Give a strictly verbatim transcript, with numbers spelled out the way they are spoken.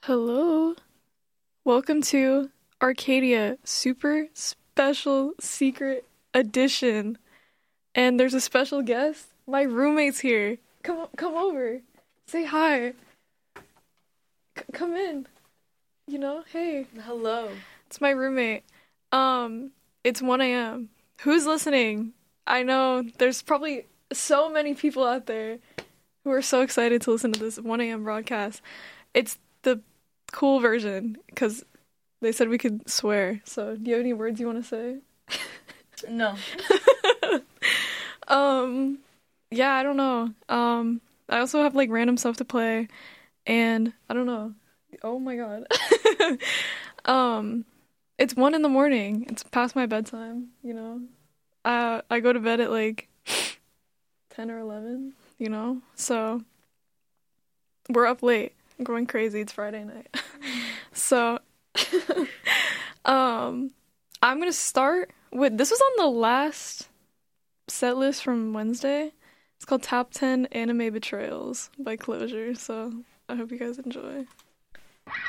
Hello. Welcome to Arcadia Super Special Secret Edition. And there's a special guest. My roommate's here. Come come over. Say hi. C- come in. You know, hey. Hello. It's my roommate. Um, it's one a.m. Who's listening? I know there's probably so many people out there who are so excited to listen to this one a.m. broadcast. It's the cool version because they said we could swear. So, do you have any words you want to say? No. um, yeah, I don't know. Um, I also have like random stuff to play, and I don't know. Oh my god. um, it's one in the morning. It's past my bedtime. You know, uh, I go to bed at like ten or eleven. You know, so we're up late. I'm going crazy. It's Friday night. so, um, I'm gonna start with this was on the last set list from Wednesday. It's called Top ten Anime Betrayals by Closure. So I hope you guys enjoy.